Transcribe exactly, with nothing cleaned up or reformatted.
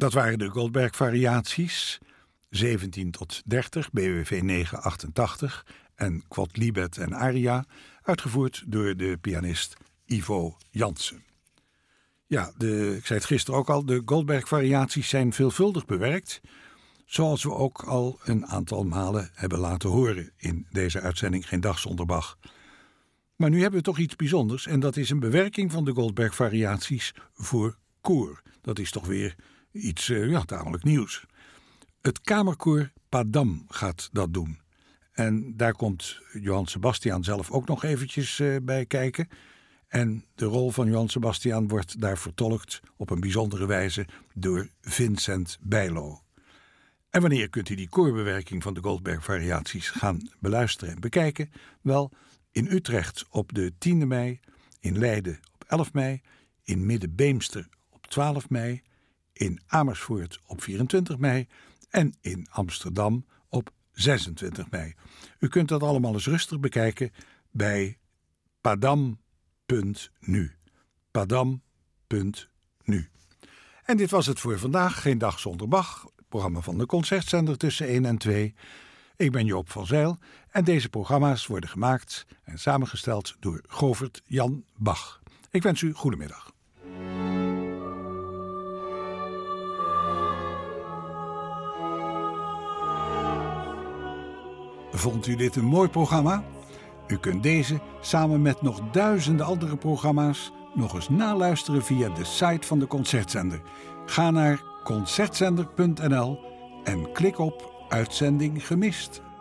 Dat waren de Goldberg-variaties, zeventien tot dertig, B W V negen achtentachtig en Quod Libet en Aria, uitgevoerd door de pianist Ivo Jansen. Ja, de, ik zei het gisteren ook al, de Goldberg-variaties zijn veelvuldig bewerkt, zoals we ook al een aantal malen hebben laten horen in deze uitzending Geen Dag Zonder Bach. Maar nu hebben we toch iets bijzonders en dat is een bewerking van de Goldberg-variaties voor koor. Dat is toch weer iets uh, ja, tamelijk nieuws. Het kamerkoor Padam gaat dat doen. En daar komt Johann Sebastian zelf ook nog eventjes uh, bij kijken. En de rol van Johann Sebastian wordt daar vertolkt op een bijzondere wijze door Vincent Bijlo. En wanneer kunt u die koorbewerking van de Goldberg-variaties gaan beluisteren en bekijken? Wel, in Utrecht op de tiende mei, in Leiden op elf mei, in Midden-Beemster op twaalf mei, in Amersfoort op vierentwintig mei en in Amsterdam op zesentwintig mei. U kunt dat allemaal eens rustig bekijken bij padam punt nu. padam punt nu. En dit was het voor vandaag. Geen Dag Zonder Bach. Programma van de Concertzender tussen één en twee. Ik ben Joop van Zijl en deze programma's worden gemaakt en samengesteld door Govert Jan Bach. Ik wens u goedemiddag. Vond u dit een mooi programma? U kunt deze samen met nog duizenden andere programma's nog eens naluisteren via de site van de Concertzender. Ga naar concertzender punt n l en klik op Uitzending gemist.